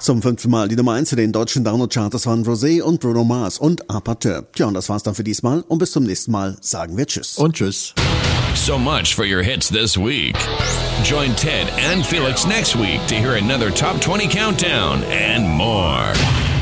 Zum 5. Mal die Nummer 1 in den deutschen Download-Charts, das waren Rosé und Bruno Mars und Apateur. Tja, und das war's dann für diesmal und bis zum nächsten Mal sagen wir Tschüss. Und Tschüss. So much for your hits this week. Join Ted and Felix next week to hear another Top 20 countdown and more.